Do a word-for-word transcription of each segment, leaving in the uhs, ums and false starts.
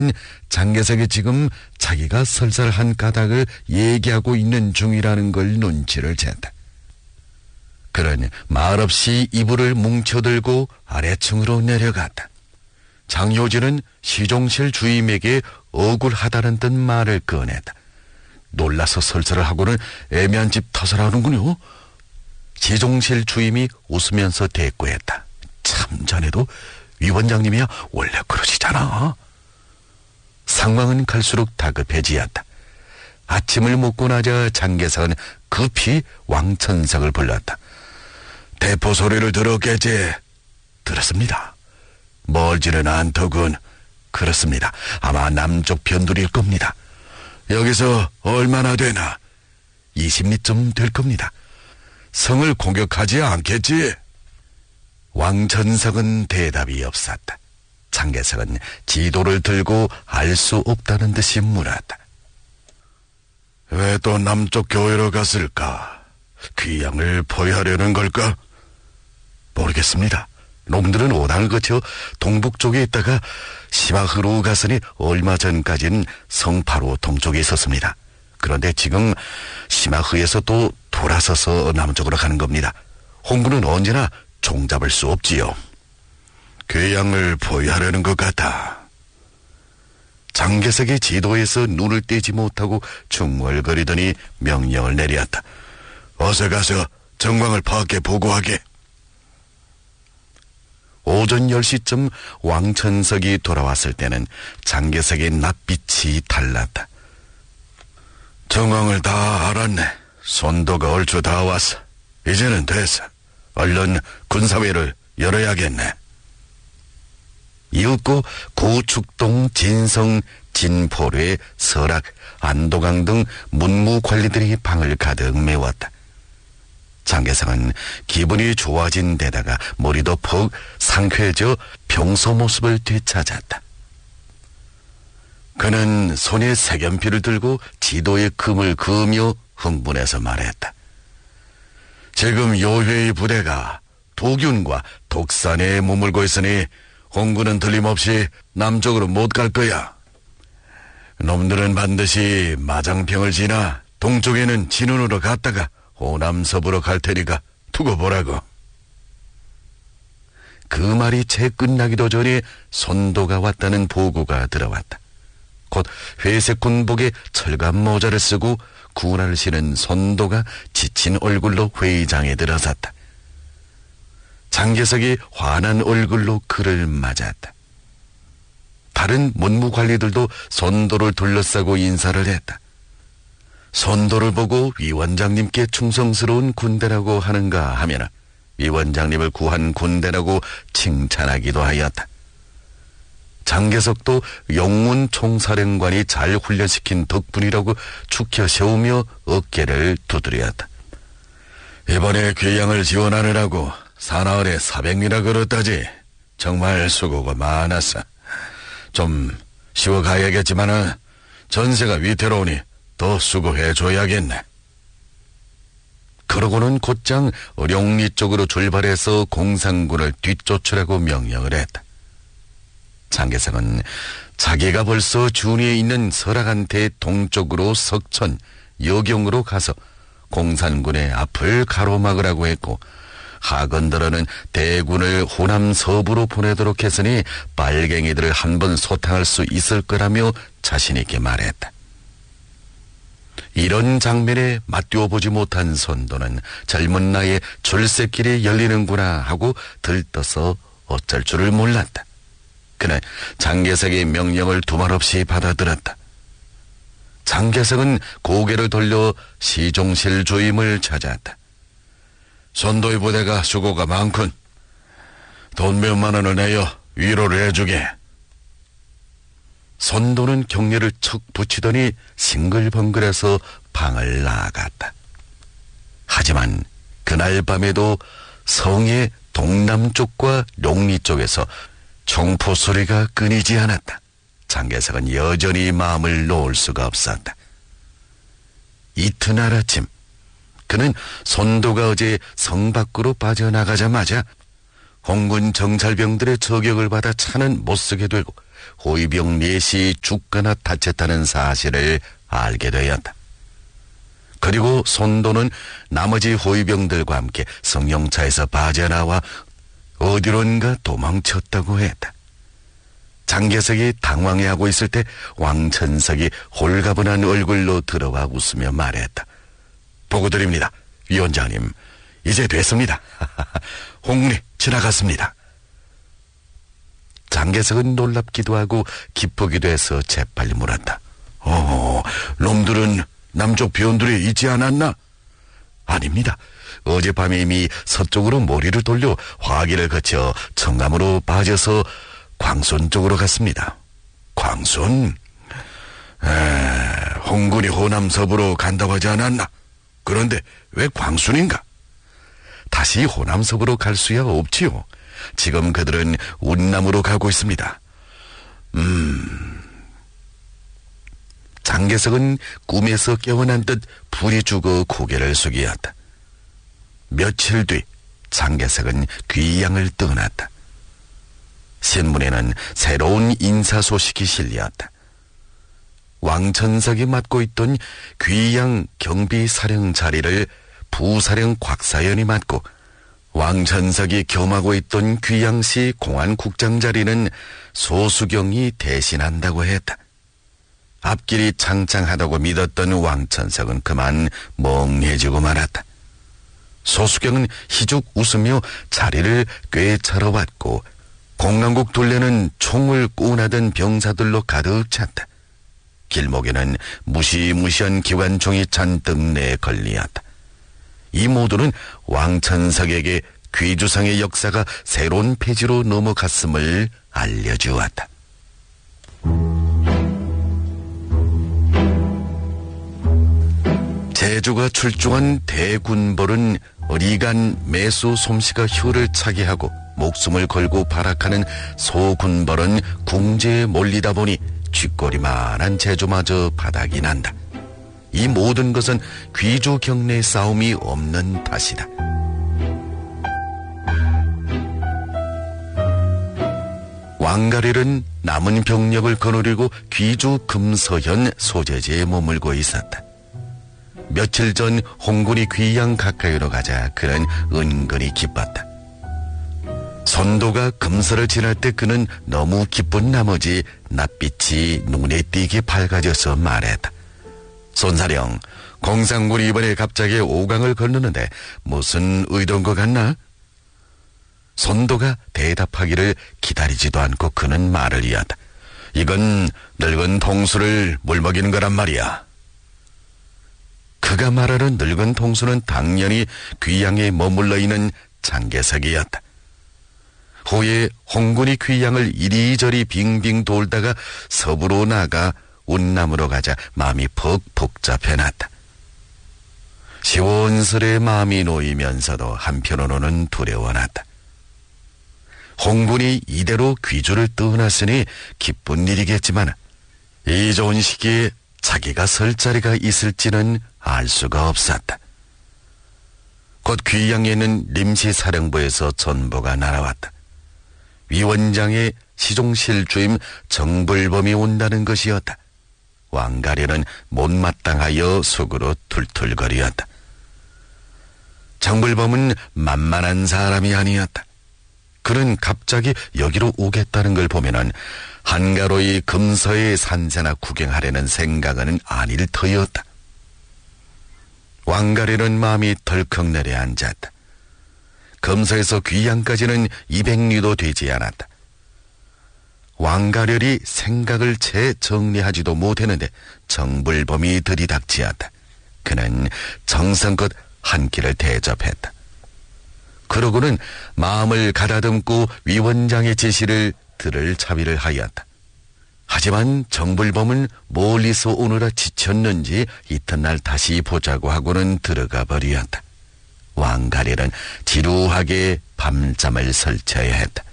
장개석이 지금 자기가 설설한 까닭을 얘기하고 있는 중이라는 걸 눈치를 챘다. 그러니 말없이 이불을 뭉쳐들고 아래층으로 내려갔다. 장효진은 시종실 주임에게 억울하다는 듯 말을 꺼냈다. 놀라서 설설을 하고는 애매한 집 탓을 하는군요. 시종실 주임이 웃으면서 대꾸했다. 참, 자네도 위원장님이야 원래 그러시잖아. 상황은 갈수록 다급해지었다. 아침을 먹고 나자 장개석은 급히 왕천석을 불렀다. 대포 소리를 들었겠지? 들었습니다. 멀지는 않더군. 그렇습니다. 아마 남쪽 변두리일 겁니다. 여기서 얼마나 되나? 이십 리쯤 될 겁니다. 성을 공격하지 않겠지? 왕천석은 대답이 없었다. 장개석은 지도를 들고 알 수 없다는 듯이 물었다. 왜 또 남쪽 교회로 갔을까? 귀양을 포위하려는 걸까? 모르겠습니다. 놈들은 오당을 거쳐 동북 쪽에 있다가 시마흐로 갔으니 얼마 전까지는 성파로 동쪽에 있었습니다. 그런데 지금 시마흐에서 또 돌아서서 남쪽으로 가는 겁니다. 홍군은 언제나 종잡을 수 없지요. 괴양을 포위하려는 것 같아. 장개석이 지도에서 눈을 떼지 못하고 중얼거리더니 명령을 내렸다. 어서 가서 정황을 파악해 보고하게. 오전 열 시쯤 왕천석이 돌아왔을 때는 장개석의 낯빛이 달랐다. 정황을 다 알았네. 손도가 얼추 다 왔어. 이제는 됐어. 얼른 군사회를 열어야겠네. 이윽고 고축동, 진성, 진포뢰, 설악, 안도강 등 문무관리들이 방을 가득 메웠다. 장개석은 기분이 좋아진 데다가 머리도 퍽 상쾌해져 평소 모습을 되찾았다. 그는 손에 색연필을 들고 지도의 금을 그으며 흥분해서 말했다. 지금 요회의 부대가 도균과 독산에 머물고 있으니 홍군은 틀림없이 남쪽으로 못 갈 거야. 놈들은 반드시 마장평을 지나 동쪽에는 진운으로 갔다가 호남서부로 갈 테니까 두고 보라고. 그 말이 채 끝나기도 전에 손도가 왔다는 보고가 들어왔다. 곧 회색 군복에 철갑 모자를 쓰고 군화를 신은 손도가 지친 얼굴로 회의장에 들어섰다. 장개석이 환한 얼굴로 그를 맞았다. 다른 문무관리들도 손도를 둘러싸고 인사를 했다. 손도를 보고 위원장님께 충성스러운 군대라고 하는가 하면 위원장님을 구한 군대라고 칭찬하기도 하였다. 장개석도 영문 총사령관이 잘 훈련시킨 덕분이라고 축혀 세우며 어깨를 두드렸다. 이번에 괴양을 지원하느라고 사나흘에 사백리나 걸었다지. 정말 수고가 많았어. 좀 쉬어가야겠지만은 전세가 위태로우니 더 수고해줘야겠네. 그러고는 곧장 룡리 쪽으로 출발해서 공산군을 뒤쫓으라고 명령을 했다. 장개석은 자기가 벌써 준위에 있는 설악한테 동쪽으로 석천, 여경으로 가서 공산군의 앞을 가로막으라고 했고, 하건더러는 대군을 호남 서부로 보내도록 했으니 빨갱이들을 한번 소탕할 수 있을 거라며 자신있게 말했다. 이런 장면에 맞띄워보지 못한 손도는 젊은 나이에 출세길이 열리는구나 하고 들떠서 어쩔 줄을 몰랐다. 그는 장개석의 명령을 두말 없이 받아들였다. 장개석은 고개를 돌려 시종실 주임을 찾았다. 손도의 부대가 수고가 많군. 돈 몇만 원을 내어 위로를 해주게. 손도는 경례를 척 붙이더니 싱글벙글해서 방을 나아갔다. 하지만 그날 밤에도 성의 동남쪽과 룡리 쪽에서 총포 소리가 끊이지 않았다. 장개석은 여전히 마음을 놓을 수가 없었다. 이튿날 아침 그는 손도가 어제 성 밖으로 빠져나가자마자 홍군 정찰병들의 저격을 받아 차는 못쓰게 되고 호위병 넷이 죽거나 다쳤다는 사실을 알게 되었다. 그리고 손도는 나머지 호위병들과 함께 성령차에서 빠져나와 어디론가 도망쳤다고 했다. 장개석이 당황해하고 있을 때 왕천석이 홀가분한 얼굴로 들어와 웃으며 말했다. 보고드립니다. 위원장님, 이제 됐습니다. 홍군이 지나갔습니다. 장개석은 놀랍기도 하고 기쁘기도 해서 재빨리 물었다. 어, 놈들은 남쪽 비원들에 있지 않았나? 아닙니다. 어젯밤에 이미 서쪽으로 머리를 돌려 화기를 거쳐 청감으로 빠져서 광손 쪽으로 갔습니다. 광손? 에, 홍군이 호남 서부로 간다고 하지 않았나? 그런데 왜 광순인가? 다시 호남 서부로 갈 수야 없지요. 지금 그들은 운남으로 가고 있습니다. 음... 장개석은 꿈에서 깨어난 듯 불이 죽어 고개를 숙이었다. 며칠 뒤 장개석은 귀양을 떠났다. 신문에는 새로운 인사 소식이 실렸다. 왕천석이 맡고 있던 귀양 경비사령 자리를 부사령 곽사연이 맡고 왕천석이 겸하고 있던 귀양시 공안국장 자리는 소수경이 대신한다고 했다. 앞길이 창창하다고 믿었던 왕천석은 그만 멍해지고 말았다. 소수경은 희죽 웃으며 자리를 꿰차러 왔고 공안국 둘레는 총을 꾸나든 병사들로 가득 찼다. 길목에는 무시무시한 기관총이 잔뜩 내걸리었다. 이 모두는 왕천석에게 귀주상의 역사가 새로운 페이지로 넘어갔음을 알려주었다. 제주가 출중한 대군벌은 어리간 매수 솜씨가 혀를 차게 하고 목숨을 걸고 발악하는 소군벌은 궁지에 몰리다 보니 쥐꼬리만한 제주마저 바닥이 난다. 이 모든 것은 귀주 경내의 싸움이 없는 탓이다. 왕가릴은 남은 병력을 거느리고 귀주 금서현 소재지에 머물고 있었다. 며칠 전 홍군이 귀양 가까이로 가자 그는 은근히 기뻤다. 선도가 금서를 지날 때 그는 너무 기쁜 나머지 낯빛이 눈에 띄게 밝아져서 말했다. 손사령, 공상군이 이번에 갑자기 오강을 건너는데 무슨 의도인 것 같나? 선도가 대답하기를 기다리지도 않고 그는 말을 이었다. 이건 늙은 통수를 물먹이는 거란 말이야. 그가 말하는 늙은 통수는 당연히 귀양에 머물러 있는 장개석이었다. 후에 홍군이 귀양을 이리저리 빙빙 돌다가 서부로 나가 운남으로 가자 마음이 퍽 복잡해놨다. 시원스레 마음이 놓이면서도 한편으로는 두려워났다. 홍군이 이대로 귀주를 떠났으니 기쁜 일이겠지만 이 좋은 시기에 자기가 설 자리가 있을지는 알 수가 없었다. 곧 귀양에 있는 림시사령부에서 전보가 날아왔다. 위원장의 시종실 주임 정불범이 온다는 것이었다. 왕가리는 못마땅하여 속으로 툴툴거리었다. 정불범은 만만한 사람이 아니었다. 그는 갑자기 여기로 오겠다는 걸 보면은 한가로이 금서의 산세나 구경하려는 생각은 아닐 터였다. 왕가리는 마음이 덜컥 내려앉았다. 금서에서 귀양까지는 이백 리도 되지 않았다. 왕가렬이 생각을 채 정리하지도 못했는데 정불범이 들이닥치었다. 그는 정성껏 한 끼를 대접했다. 그러고는 마음을 가다듬고 위원장의 지시를 들을 차비를 하였다. 하지만 정불범은 멀리서 오느라 지쳤는지 이튿날 다시 보자고 하고는 들어가 버리었다. 왕가리는 지루하게 밤잠을 설쳐야 했다.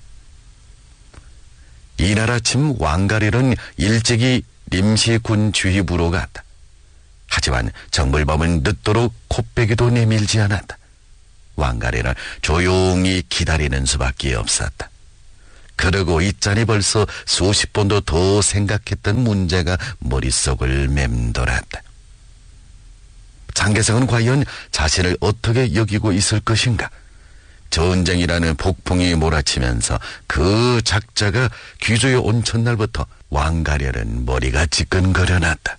이날 아침 왕가리는 일찍이 림시군 주휘부로 갔다. 하지만 정불범은 늦도록 콧배기도 내밀지 않았다. 왕가리는 조용히 기다리는 수밖에 없었다. 그러고 있자니 벌써 수십 번도 더 생각했던 문제가 머릿속을 맴돌았다. 장개석은 과연 자신을 어떻게 여기고 있을 것인가? 전쟁이라는 폭풍이 몰아치면서 그 작자가 귀조에 온 첫날부터 왕가련은 머리가 지끈거려놨다.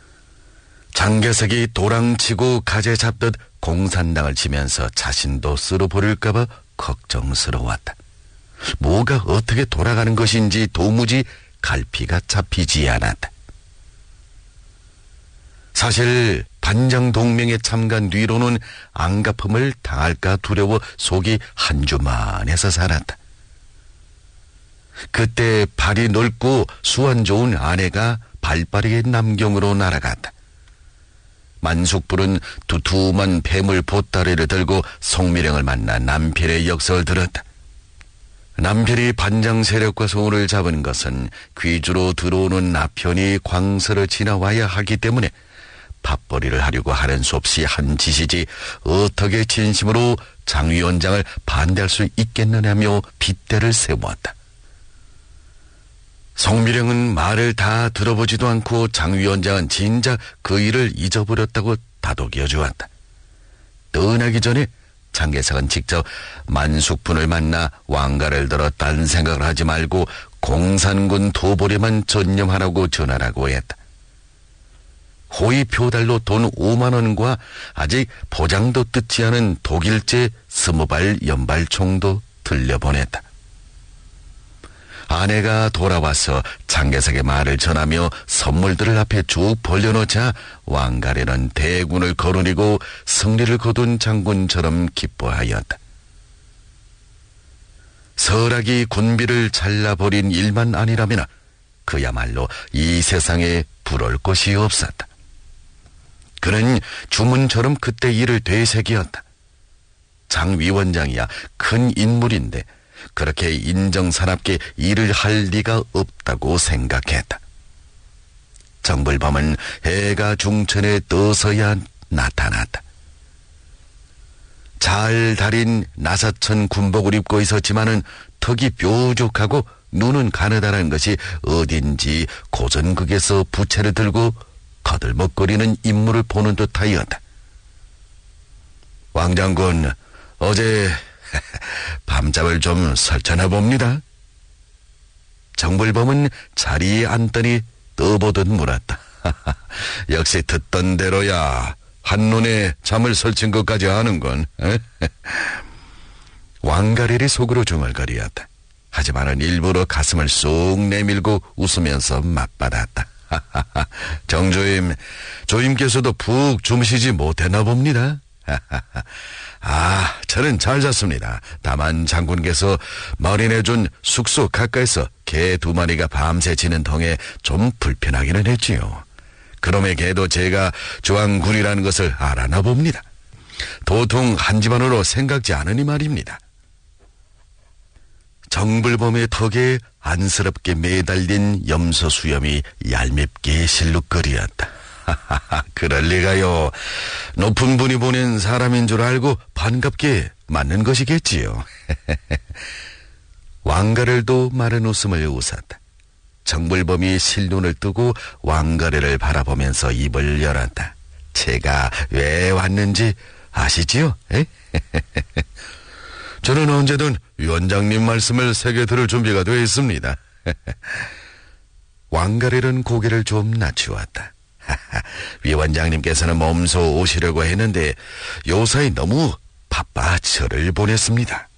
장개석이 도랑치고 가재 잡듯 공산당을 치면서 자신도 쓸어버릴까봐 걱정스러웠다. 뭐가 어떻게 돌아가는 것인지 도무지 갈피가 잡히지 않았다. 사실 반정동맹에 참가한 뒤로는 안갚음을 당할까 두려워 속이 한주만해서 살았다. 그때 발이 넓고 수완 좋은 아내가 발빠르게 남경으로 날아갔다. 만숙불은 두툼한 폐물 보따리를 들고 송미령을 만나 남편의 역설을 들었다. 남편이 반장 세력과 손을 잡은 것은 귀주로 들어오는 나편이 광서를 지나와야 하기 때문에 밥벌이를 하려고 하는 수 없이 한 짓이지 어떻게 진심으로 장 위원장을 반대할 수 있겠느냐며 빗대를 세웠다. 송미령은 말을 다 들어보지도 않고 장 위원장은 진작 그 일을 잊어버렸다고 다독여 주었다. 떠나기 전에 장개석은 직접 만숙분을 만나 왕가를 들어 딴 생각을 하지 말고 공산군 도벌에만 전념하라고 전하라고 했다. 호의 표달로 돈 오만 원과 아직 포장도 뜯지 않은 독일제 스무 발 연발총도 들려보냈다. 아내가 돌아와서 장개석의 말을 전하며 선물들을 앞에 쭉 벌려놓자 왕가래는 대군을 거느리고 승리를 거둔 장군처럼 기뻐하였다. 설악이 군비를 잘라버린 일만 아니라면 그야말로 이 세상에 부러울 것이 없었다. 그는 주문처럼 그때 일을 되새기었다. 장 위원장이야 큰 인물인데 그렇게 인정사납게 일을 할 리가 없다고 생각했다. 정불범은 해가 중천에 떠서야 나타났다. 잘 다린 나사천 군복을 입고 있었지만은 턱이 뾰족하고 눈은 가느다란 것이 어딘지 고전극에서 부채를 들고 거들먹거리는 인물을 보는 듯하였다. 왕장군, 어제 밤잠을 좀 설쳐나 봅니다. 정불범은 자리에 앉더니 떠보듯 물었다. 역시 듣던 대로야. 한눈에 잠을 설친 것까지 아는군. 왕가렐이 속으로 중얼거리었다. 하지만은 일부러 가슴을 쏙 내밀고 웃으면서 맞받았다. 정조임, 조임께서도 푹 주무시지 못했나 봅니다. 아, 저는 잘 잤습니다. 다만 장군께서 마련해준 숙소 가까이서 개 두 마리가 밤새 지는 덩에 좀 불편하기는 했지요. 그놈의 개도 제가 조항군이라는 것을 알아나 봅니다. 도통 한 집안으로 생각지 않으니 말입니다. 정불범의 턱에 안쓰럽게 매달린 염소 수염이 얄밉게 실룩거리었다. 그럴 리가요. 높은 분이 보낸 사람인 줄 알고 반갑게 맞는 것이겠지요. 왕가렐도 마른 웃음을 웃었다. 정불범이 실눈을 뜨고 왕가렐을 바라보면서 입을 열었다. 제가 왜 왔는지 아시지요? 저는 언제든 위원장님 말씀을 새겨 들을 준비가 되어 있습니다. 왕가렐은 고개를 좀 낮추었다. 위원장님께서는 몸소 오시려고 했는데 요사이 너무 바빠 저를 보냈습니다.